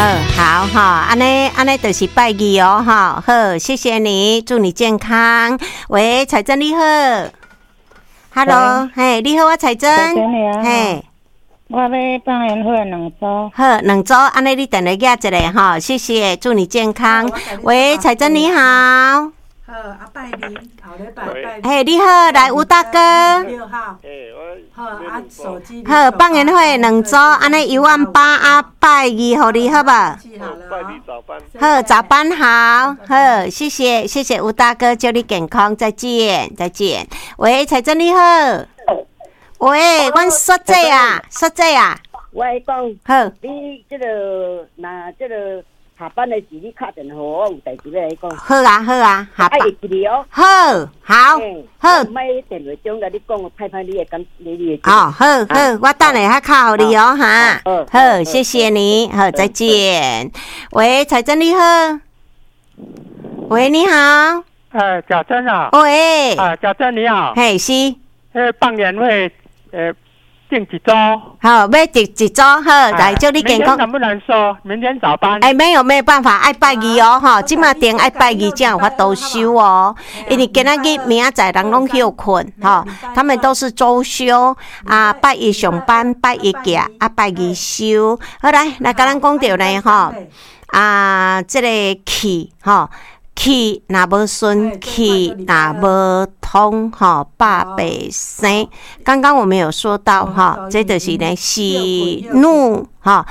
好哈，安尼就是拜二哦哈。好，谢谢你，祝你健康。喂，彩珍你好 ，Hello， 嘿，你好，我彩珍，嘿， 我要放烟火2组。 好，2组，安尼你等下压一下哈，谢谢，祝你健康。喂，彩珍你好。 好，拜年，后礼拜拜。 嘿，你好，来吴大哥。 6号。好，手机。 好，放烟火2组，安尼18000啊，拜二互你好吧？ 拜你早班。 好，早班好，好，谢谢吴大哥，祝你健康，再见。喂，彩珍你好。喂，阮雪姐啊。 我讲， 好， 你这个下班的时，你打电话，我有代志要来讲。 好啊，下班。 爱记哦。 好。 买电话中甲你讲，派你的感，你的。 哦，好，我等下还靠你哦，哈。好，谢谢你，好，再见。喂，彩珍你好。喂，你好。 贾珍啊。 喂。 贾珍你好。 嘿，是。 放年会，订几周？ 好，要一周好，来祝你健康。 明天能不能收？明天早班？ 没有办法，爱拜二哦，哈，今嘛定爱拜二才有法度休哦。因为今仔日明仔载人拢休困，哈，他们都是周休啊，拜一上班，拜一假，拜二休。好来，甲咱讲到呢，哈，这个气，哈。气若无顺，气若无通，百百生。刚刚我们有说到哈，这就是呢喜怒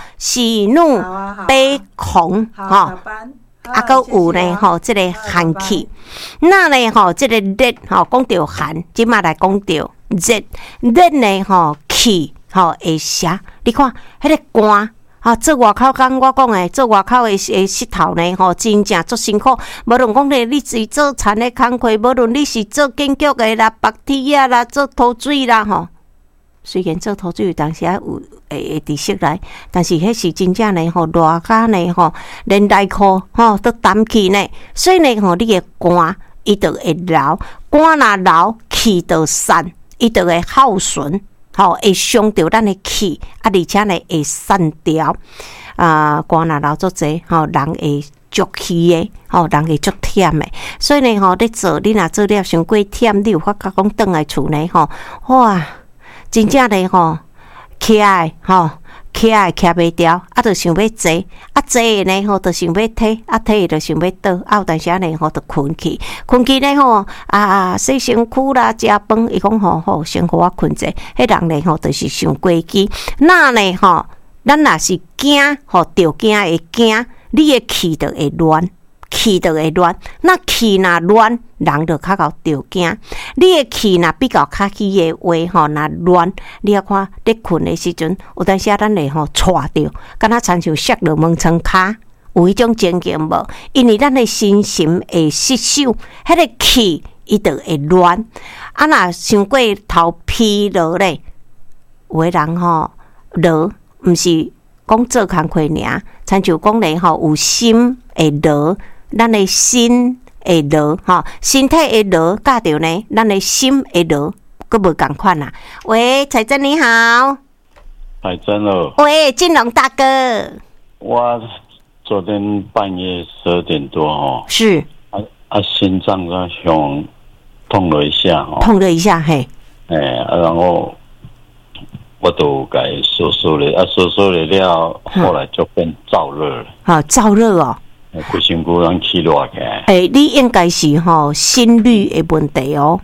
悲恐哈，还有呢这个寒气。那呢这个热讲到寒，即马来讲到热呢气会写，你看迄个寒。做外口讲我讲诶，做外口诶石头呢，真正足辛苦。无论讲咧，你是做田诶工课，无论你是做建筑诶啦、拔铁啊啦、做土水啦，虽然做土水有当时啊有会伫室内，但是迄是真正呢，热甲呢，连内裤都担起呢。所以呢，你诶肝伊就会流，肝若流，气就散，伊就会耗损。会伤到咱的气，而且呢会散掉。肝若流足济，人会足气的，人会足忝的。所以呢，你做你若做了伤过忝，你有法甲讲转来厝呢，哇，真正呢，徛袂掉，就想要坐，坐的呢就想要退，退就想要倒，有当时呢就困去呢洗身躯啦，食饭，伊讲先互我困者，迄人呢就是上过机。那呢咱若是惊着惊会惊，你的气就会乱。那气若乱，人就较够着惊。你的气若比较较起的话，若乱，你要看咧困的时阵，有当时咱会错着，敢若亲像摔落门床骹，有迄种情形无？因为咱的心神会失守，迄个气伊就会乱。若伤过头疲劳咧，有的人劳，毋是讲做工课尔，亲像讲咧有心会劳。咱的心会劳，身体会劳，甲着呢，咱的心会劳，佫无共款啦。喂，彩珍你好。 彩珍哦。 喂，金龙大哥。 我昨天半夜12点多是。 心脏在胸痛了一下嘿。 然后我都该收了，后来就变燥热了。 燥热哦。 规身躯人起热起来。 你应该是心率的问题哦。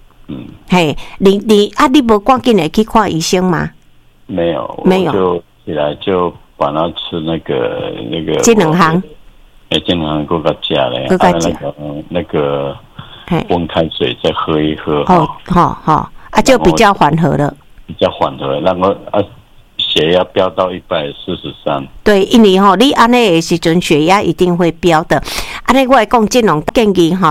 你无赶紧的去看医生吗？ 没有，就起来就把它吃那个金两行。 金两行够个加嘞，那个温开水再喝一喝。 就比较缓和了。 然后血压飙到143。 对，因为你安尼的时阵血压一定会飙的。安尼我来讲，这种建议